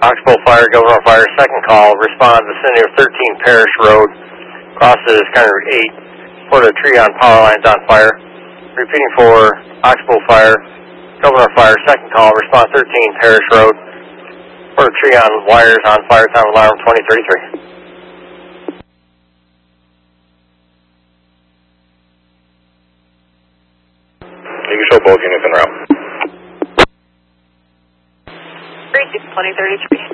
Oxbow Fire, Governor Fire, second call, respond vicinity of 13 Parish Road, crosses County Route 8, put a tree on power lines on fire. Repeating for Oxbow Fire, Governor Fire, second call, respond 13 Parish Road, put a tree on wires on fire, time alarm 2033. You can show both units en route. 2033.